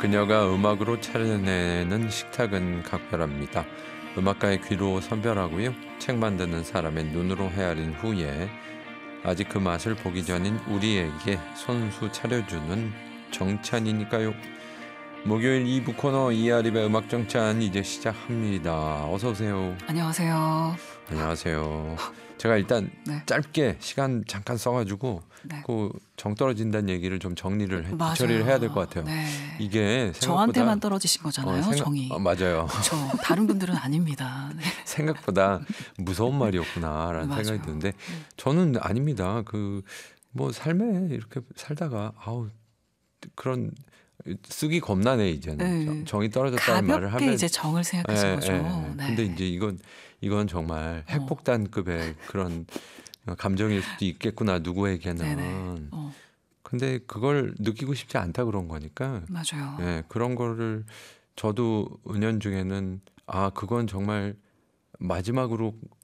그녀가 음악으로 차려내는 식탁은 각별합니다. 음악가의 귀로 선별하고요. 책 만드는 사람의 눈으로 헤아린 후에 아직 그 맛을 보기 전인 우리에게 손수 차려주는 정찬이니까요. 목요일 2부 코너 이아립의 음악정찬 이제 시작합니다. 어서 오세요. 안녕하세요. 안녕하세요. 제가 일단 네. 짧게 시간 잠깐 써가지고 네. 그 정 떨어진다는 얘기를 좀 정리를 맞아요. 처리를 해야 될 것 같아요. 네. 이게 생각보다 저한테만 떨어지신 거잖아요. 정이. 맞아요. 다른 분들은 아닙니다. 네. 생각보다 무서운 말이었구나라는 맞아요. 생각이 드는데 저는 아닙니다. 그 뭐 삶에 이렇게 살다가 아우 그런 쓰기 겁나네 이제는. 네. 정이 떨어졌다는 말을 가볍게 하면 이제 정을 생각하신 거죠. 네. 근데 이제 이건 정말 핵폭탄급의 그런 감정일 수도 있겠구나 누구에게는. 네네. 근데 그걸 느끼고 싶지 않다 그런 거니까. 맞아요. 네, 그런 거를 저도 은연중에는 그건 정말 마지막으로